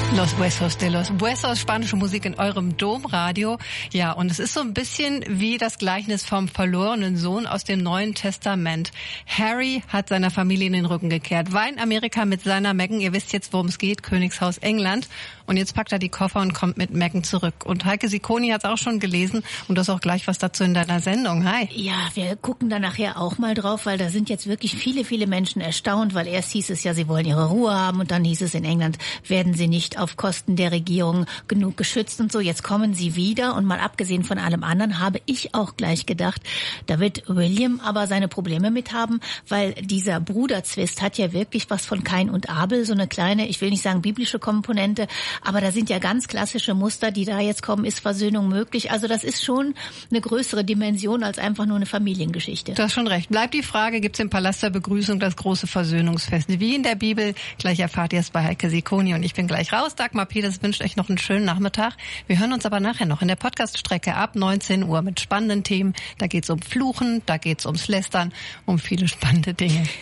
Los Huesos de los Huesos, spanische Musik in eurem Domradio. Ja, und es ist so ein bisschen wie das Gleichnis vom verlorenen Sohn aus dem Neuen Testament. Harry hat seiner Familie in den Rücken gekehrt, war in Amerika mit seiner Meghan, ihr wisst jetzt, worum es geht, Königshaus England. Und jetzt packt er die Koffer und kommt mit Meghan zurück. Und Heike Sikoni hat es auch schon gelesen und du hast auch gleich was dazu in deiner Sendung. Hi. Ja, wir gucken da nachher auch mal drauf, weil da sind jetzt wirklich viele Menschen erstaunt, weil erst hieß es ja, sie wollen ihre Ruhe haben und dann hieß es, in England werden sie nicht auf Kosten der Regierung genug geschützt und so. Jetzt kommen sie wieder und mal abgesehen von allem anderen habe ich auch gleich gedacht, da wird William aber seine Probleme mit haben, weil dieser Bruderzwist hat ja wirklich was von Kain und Abel, so eine kleine, ich will nicht sagen biblische Komponente, aber da sind ja ganz klassische Muster, die da jetzt kommen. Ist Versöhnung möglich? Also das ist schon eine größere Dimension als einfach nur eine Familiengeschichte. Du hast schon recht. Bleibt die Frage, gibt es im Palast der Begrüßung das große Versöhnungsfest? Wie in der Bibel. Gleich erfahrt ihr es bei Heike Sikoni und ich bin gleich raus. Dagmar Peters wünscht euch noch einen schönen Nachmittag. Wir hören uns aber nachher noch in der Podcast-Strecke ab 19 Uhr mit spannenden Themen. Da geht es um Fluchen, da geht es ums Lästern, um viele spannende Dinge.